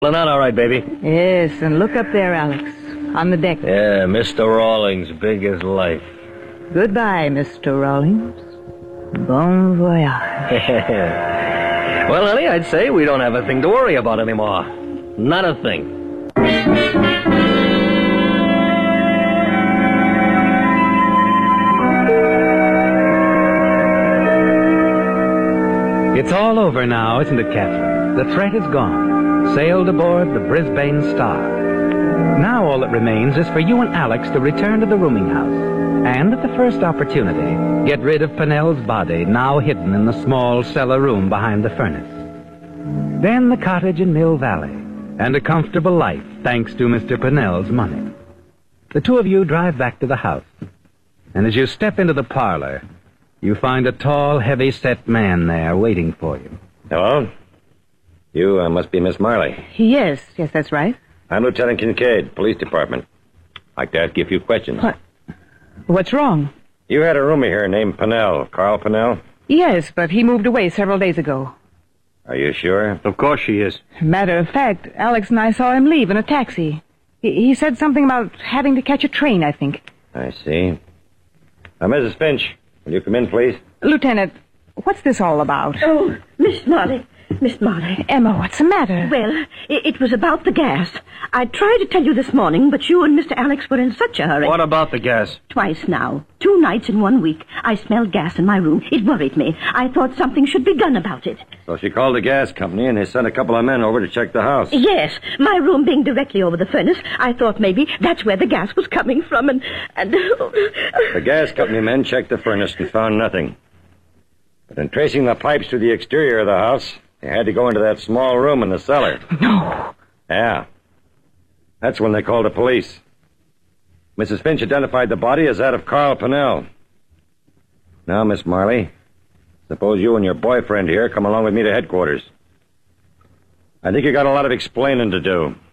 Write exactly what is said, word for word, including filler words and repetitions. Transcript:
Well, not all right, baby. Yes, and look up there, Alex, on the deck. Yeah, Mister Rawlings, big as life. Goodbye, Mister Rawlings. Bon voyage. Well, honey, I'd say we don't have a thing to worry about anymore. Not a thing. It's all over now, isn't it, Catherine? The threat is gone. Sailed aboard the Brisbane Star. Now all that remains is for you and Alex to return to the rooming house. And at the first opportunity, get rid of Pinnell's body, now hidden in the small cellar room behind the furnace. Then the cottage in Mill Valley, and a comfortable life, thanks to Mister Pinnell's money. The two of you drive back to the house. And as you step into the parlor, you find a tall, heavy-set man there waiting for you. Hello? You uh, must be Miss Marley. Yes, yes, that's right. I'm Lieutenant Kincaid, Police Department. I'd like to ask you a few questions. What? What's wrong? You had a roomie here named Pinnell, Carl Pinnell? Yes, but he moved away several days ago. Are you sure? Of course she is. Matter of fact, Alex and I saw him leave in a taxi. He, he said something about having to catch a train, I think. I see. Now, Missus Finch, will you come in, please? Lieutenant, what's this all about? Oh, Miss Marley. Miss Marley. Emma, what's the matter? Well, it, it was about the gas. I tried to tell you this morning, but you and Mister Alex were in such a hurry. What about the gas? Twice now. Two nights in one week. I smelled gas in my room. It worried me. I thought something should be done about it. So she called the gas company, and they sent a couple of men over to check the house. Yes. My room being directly over the furnace, I thought maybe that's where the gas was coming from, and... and The gas company men checked the furnace and found nothing. But in tracing the pipes to the exterior of the house, they had to go into that small room in the cellar. No. Yeah. That's when they called the police. Missus Finch identified the body as that of Carl Pinnell. Now, Miss Marley, suppose you and your boyfriend here come along with me to headquarters. I think you got a lot of explaining to do.